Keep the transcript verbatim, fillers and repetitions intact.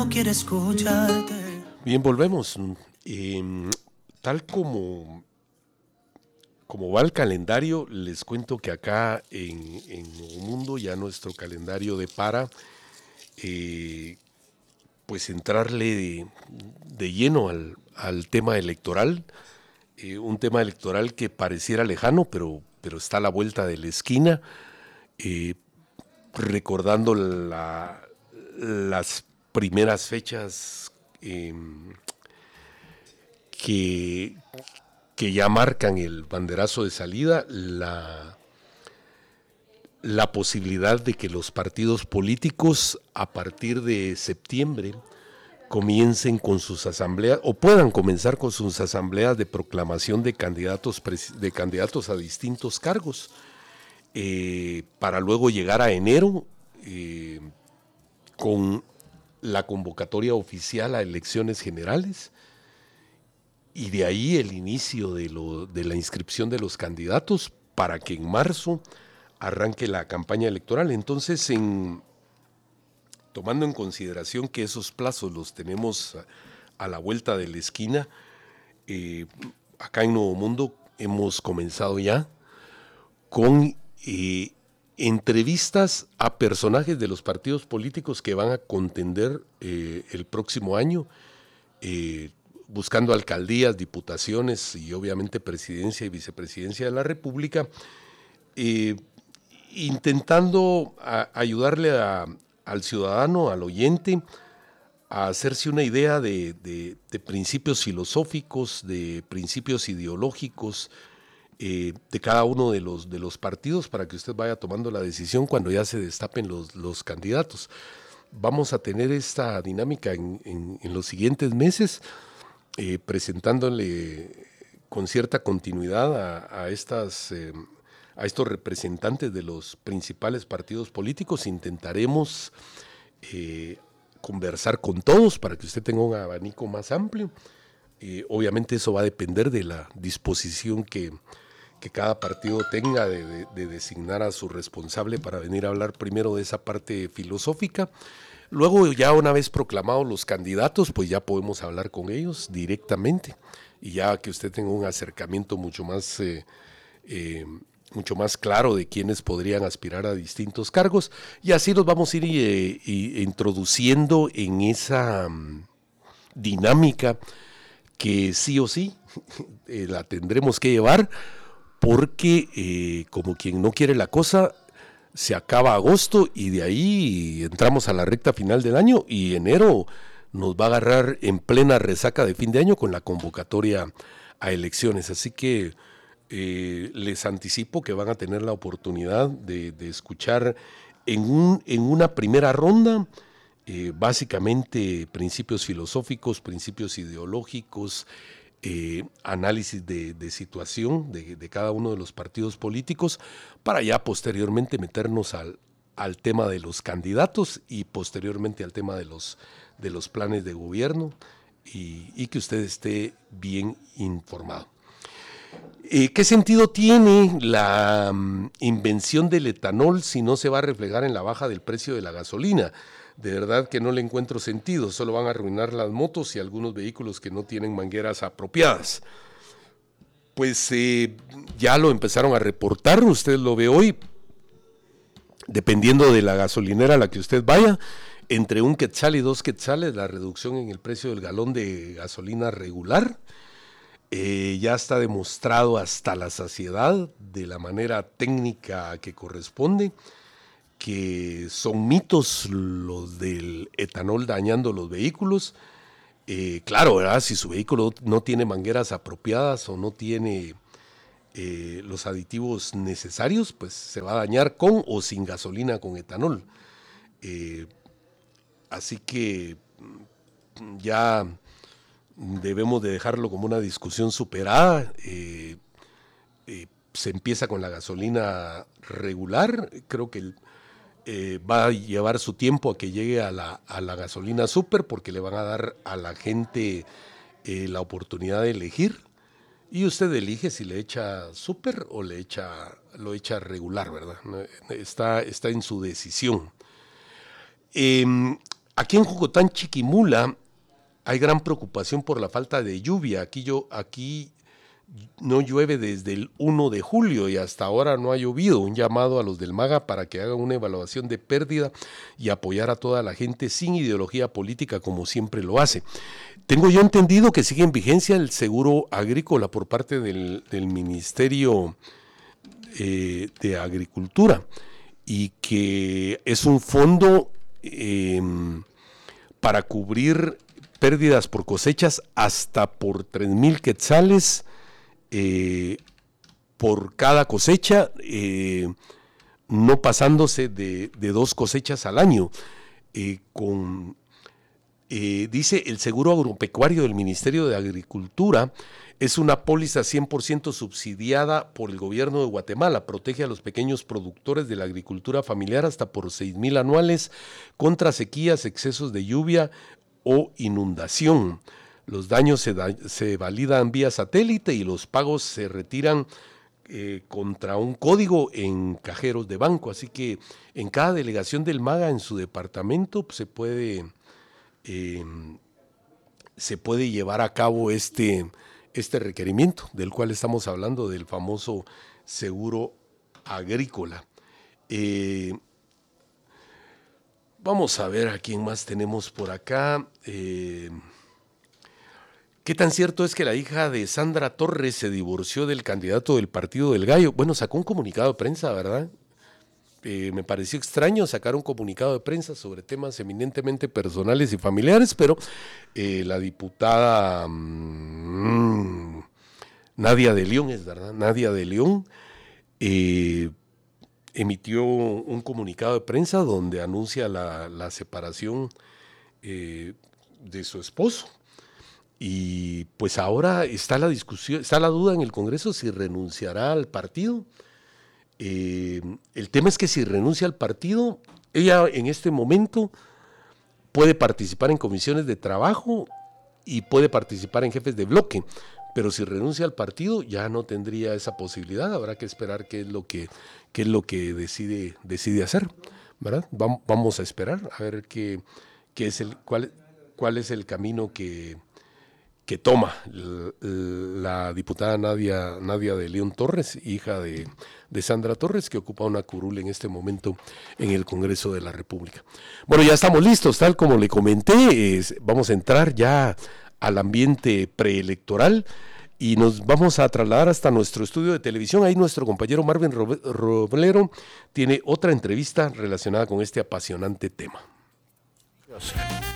No quiere escucharte. Bien, volvemos. Eh, tal como, como va el calendario, les cuento que acá en, en Nuevo Mundo ya nuestro calendario depara eh, pues entrarle de, de lleno al, al tema electoral, eh, un tema electoral que pareciera lejano, pero, pero está a la vuelta de la esquina, eh, recordando la, las primeras fechas eh, que, que ya marcan el banderazo de salida, la, la posibilidad de que los partidos políticos a partir de septiembre comiencen con sus asambleas o puedan comenzar con sus asambleas de proclamación de candidatos, de candidatos a distintos cargos, eh, para luego llegar a enero eh, con la convocatoria oficial a elecciones generales y de ahí el inicio de, lo, de la inscripción de los candidatos para que en marzo arranque la campaña electoral. Entonces, en, tomando en consideración que esos plazos los tenemos a, a la vuelta de la esquina, eh, acá en Nuevo Mundo hemos comenzado ya con eh, entrevistas a personajes de los partidos políticos que van a contender eh, el próximo año, eh, buscando alcaldías, diputaciones y obviamente presidencia y vicepresidencia de la República, eh, intentando a, ayudarle a, al ciudadano, al oyente, a hacerse una idea de, de, de principios filosóficos, de principios ideológicos, eh, de cada uno de los, de los partidos para que usted vaya tomando la decisión cuando ya se destapen los, los candidatos. Vamos a tener esta dinámica en, en, en los siguientes meses, eh, presentándole con cierta continuidad a, a, estas, eh, a estos representantes de los principales partidos políticos. Intentaremos eh, conversar con todos para que usted tenga un abanico más amplio. Eh, obviamente eso va a depender de la disposición que, que cada partido tenga de, de, de designar a su responsable para venir a hablar primero de esa parte filosófica. Luego, ya una vez proclamados los candidatos, pues ya podemos hablar con ellos directamente y ya que usted tenga un acercamiento mucho más, eh, eh, mucho más claro de quiénes podrían aspirar a distintos cargos, y así los vamos a ir eh, eh, introduciendo en esa um, dinámica que sí o sí eh, la tendremos que llevar, porque eh, como quien no quiere la cosa, se acaba agosto y de ahí entramos a la recta final del año y enero nos va a agarrar en plena resaca de fin de año con la convocatoria a elecciones. Así que eh, les anticipo que van a tener la oportunidad de, de escuchar en, un, en una primera ronda eh, básicamente principios filosóficos, principios ideológicos, Eh, análisis de, de situación de, de cada uno de los partidos políticos, para ya posteriormente meternos al, al tema de los candidatos y posteriormente al tema de los, de los planes de gobierno y, y que usted esté bien informado. Eh, ¿Qué sentido tiene la um, invención del etanol si no se va a reflejar en la baja del precio de la gasolina? De verdad que no le encuentro sentido, solo van a arruinar las motos y algunos vehículos que no tienen mangueras apropiadas. Pues eh, ya lo empezaron a reportar, usted lo ve hoy, dependiendo de la gasolinera a la que usted vaya, entre un quetzal y dos quetzales la reducción en el precio del galón de gasolina regular. Eh, ya está demostrado hasta la saciedad, de la manera técnica que corresponde, que son mitos los del etanol dañando los vehículos. Eh, claro, ¿verdad? Si su vehículo no tiene mangueras apropiadas o no tiene eh, los aditivos necesarios, pues se va a dañar con o sin gasolina con etanol. Eh, así que ya debemos de dejarlo como una discusión superada. Eh, eh, se empieza con la gasolina regular, creo que el, eh, va a llevar su tiempo a que llegue a la, a la gasolina super, porque le van a dar a la gente eh, la oportunidad de elegir, y usted elige si le echa super o le echa, lo echa regular, ¿verdad? Está, está en su decisión. Eh, aquí en Jocotán, Chiquimula, hay gran preocupación por la falta de lluvia. Aquí, yo, aquí no llueve desde el primero de julio y hasta ahora no ha llovido. Un llamado a los del MAGA para que hagan una evaluación de pérdida y apoyar a toda la gente sin ideología política como siempre lo hace. Tengo yo entendido que sigue en vigencia el seguro agrícola por parte del, del Ministerio eh, de Agricultura y que es un fondo eh, para cubrir pérdidas por cosechas hasta por tres mil quetzales eh, por cada cosecha, eh, no pasándose de, de dos cosechas al año. Eh, con, eh, dice el seguro agropecuario del Ministerio de Agricultura es una póliza cien por ciento subsidiada por el gobierno de Guatemala. Protege a los pequeños productores de la agricultura familiar hasta por seis mil anuales contra sequías, excesos de lluvia o inundación. Los daños se, da, se validan vía satélite y los pagos se retiran eh, contra un código en cajeros de banco. Así que en cada delegación del MAGA en su departamento pues, se puede eh, se puede llevar a cabo este este requerimiento del cual estamos hablando, del famoso seguro agrícola. Eh, vamos a ver a quién más tenemos por acá. Eh, ¿Qué tan cierto es que la hija de Sandra Torres se divorció del candidato del Partido del Gallo? Bueno, sacó un comunicado de prensa, ¿verdad? Eh, me pareció extraño sacar un comunicado de prensa sobre temas eminentemente personales y familiares, pero eh, la diputada mmm, Nadia de León, es verdad, Nadia de León, eh, emitió un comunicado de prensa donde anuncia la, la separación eh, de su esposo. Y pues ahora está la discusión, está la duda en el Congreso si renunciará al partido. Eh, el tema es que si renuncia al partido, ella en este momento puede participar en comisiones de trabajo y puede participar en jefes de bloque, pero si renuncia al partido ya no tendría esa posibilidad. Habrá que esperar qué es lo que, qué es lo que decide, decide hacer, ¿verdad? Vamos, vamos a esperar a ver qué, qué es el, cuál, cuál es el camino que... que toma la, la diputada Nadia, Nadia de León Torres, hija de, de Sandra Torres, que ocupa una curul en este momento en el Congreso de la República. Bueno, ya estamos listos, tal como le comenté, es, vamos a entrar ya al ambiente preelectoral y nos vamos a trasladar hasta nuestro estudio de televisión. Ahí nuestro compañero Marvin Roblero tiene otra entrevista relacionada con este apasionante tema. Dios.